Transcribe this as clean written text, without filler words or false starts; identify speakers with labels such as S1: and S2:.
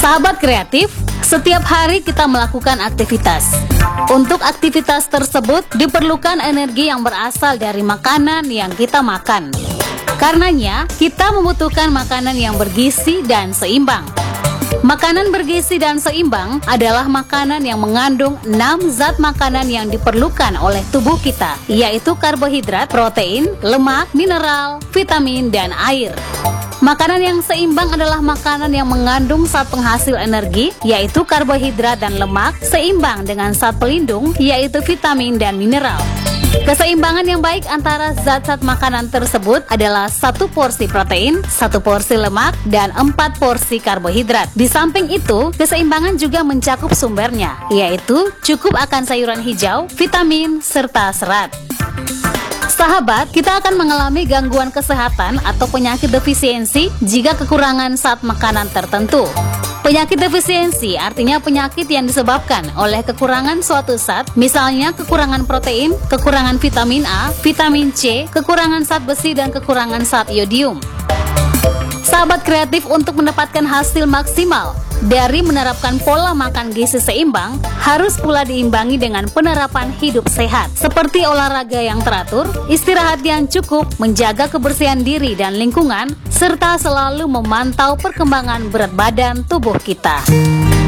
S1: Sahabat kreatif, setiap hari kita melakukan aktivitas. Untuk aktivitas tersebut diperlukan energi yang berasal dari makanan yang kita makan. Karenanya, kita membutuhkan makanan yang bergizi dan seimbang. Makanan bergizi dan seimbang adalah makanan yang mengandung 6 zat makanan yang diperlukan oleh tubuh kita, yaitu karbohidrat, protein, lemak, mineral, vitamin, dan air. Makanan yang seimbang adalah makanan yang mengandung zat penghasil energi, yaitu karbohidrat dan lemak, seimbang dengan zat pelindung, yaitu vitamin dan mineral. Keseimbangan yang baik antara zat-zat makanan tersebut adalah 1 porsi protein, 1 porsi lemak, dan 4 porsi karbohidrat. Di samping itu, keseimbangan juga mencakup sumbernya, yaitu cukup akan sayuran hijau, vitamin, serta serat. Sahabat, kita akan mengalami gangguan kesehatan atau penyakit defisiensi jika kekurangan zat makanan tertentu. Penyakit defisiensi artinya penyakit yang disebabkan oleh kekurangan suatu zat, misalnya kekurangan protein, kekurangan vitamin A, vitamin C, kekurangan zat besi, dan kekurangan zat iodium. Sahabat kreatif, untuk mendapatkan hasil maksimal dari menerapkan pola makan gizi seimbang, harus pula diimbangi dengan penerapan hidup sehat, seperti olahraga yang teratur, istirahat yang cukup, menjaga kebersihan diri dan lingkungan, serta selalu memantau perkembangan berat badan tubuh kita.